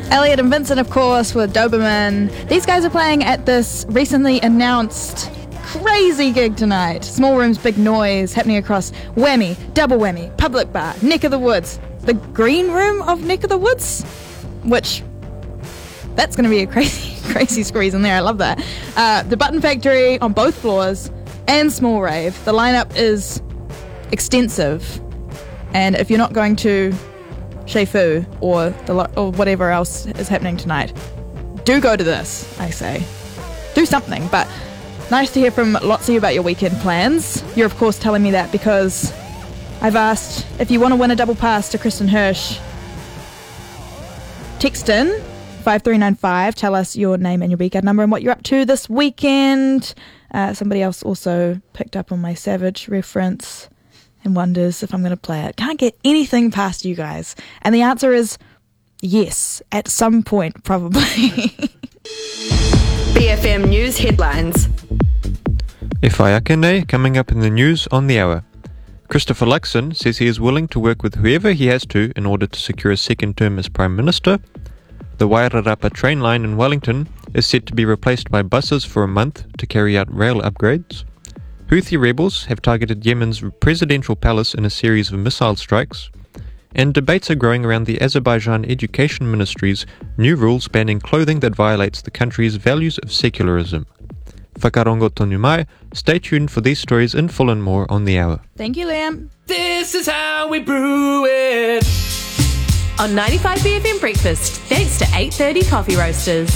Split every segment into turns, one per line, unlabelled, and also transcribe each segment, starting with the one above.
Elliot and Vincent, of course, with Doberman. These guys are playing at this recently announced crazy gig tonight. Small rooms, big noise happening across Whammy, Double Whammy, Public Bar, Neck of the Woods, the Green Room of Neck of the Woods, which that's going to be a crazy squeeze in there. I love that. The Button Factory on both floors and Small Rave. The lineup is extensive, and if you're not going to Chez Fu or whatever else is happening tonight, do go to this, I say. Do something. But nice to hear from lots of you about your weekend plans. You're of course telling me that because I've asked if you want to win a double pass to Kristen Hirsch. Text in 5395, tell us your name and your B card number and what you're up to this weekend. Somebody else also picked up on my Savage reference and wonders if I'm going to play it. Can't get anything past you guys. And the answer is yes, at some point, probably.
BFM News headlines.
Efai Akane coming up in the news on the hour. Christopher Luxon says he is willing to work with whoever he has to in order to secure a second term as Prime Minister. The Wairarapa train line in Wellington is set to be replaced by buses for a month to carry out rail upgrades. Houthi rebels have targeted Yemen's presidential palace in a series of missile strikes, and debates are growing around the Azerbaijan Education Ministry's new rules banning clothing that violates the country's values of secularism. Whakarongo tonu mai, stay tuned for these stories in full and more on the hour.
Thank you, Liam.
This is how we brew it.
On 95 BFM Breakfast, thanks to 8:30 Coffee Roasters.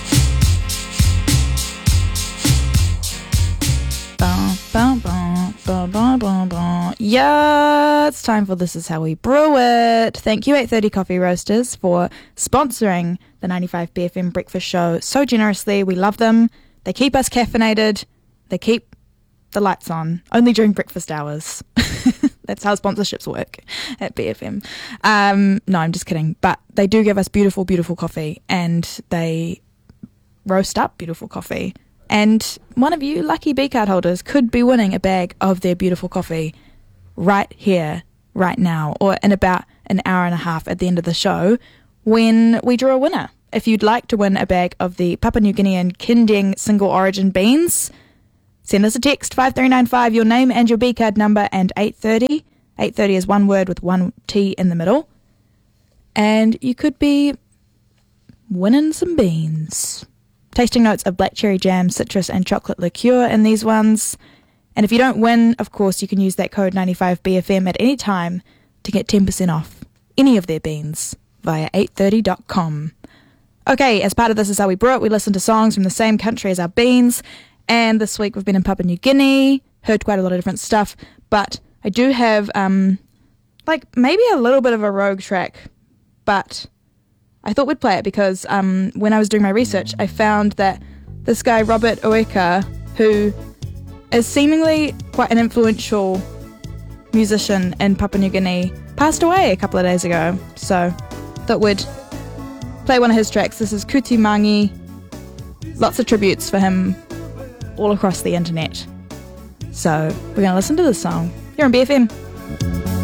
Yeah, it's time for This Is How We Brew It. Thank you, 8:30 Coffee Roasters, for sponsoring the 95 BFM Breakfast Show so generously. We love them. They keep us caffeinated. They keep the lights on, only during breakfast hours. That's how sponsorships work at BFM. No, I'm just kidding. But they do give us beautiful, beautiful coffee, and they roast up beautiful coffee. And one of you lucky B-card holders could be winning a bag of their beautiful coffee right here, right now, or in about an hour and a half at the end of the show when we draw a winner. If you'd like to win a bag of the Papua New Guinean Kinding single origin beans, send us a text, 5395, your name and your B-card number, and 830. 830 is one word with one T in the middle. And you could be winning some beans. Tasting notes of black cherry jam, citrus and chocolate liqueur in these ones. And if you don't win, of course, you can use that code 95BFM at any time to get 10% off any of their beans via 830.com. Okay, as part of This Is How We Brew It, we listen to songs from the same country as our beans. And this week we've been in Papua New Guinea, heard quite a lot of different stuff. But I do have, maybe a little bit of a rogue track, but I thought we'd play it because when I was doing my research, I found that this guy, Robert Ueka, who is seemingly quite an influential musician in Papua New Guinea, passed away a couple of days ago. So thought we'd play one of his tracks. This is Kuti Mangi. Lots of tributes for him all across the internet. So we're going to listen to this song here on BFM.